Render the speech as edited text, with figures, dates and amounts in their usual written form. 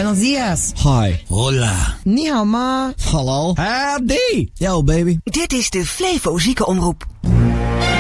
Buenos dias. Hi. Hola. Ni hao ma. Hallo. Howdy. Yo, baby. Dit is de Flevo Ziekenomroep.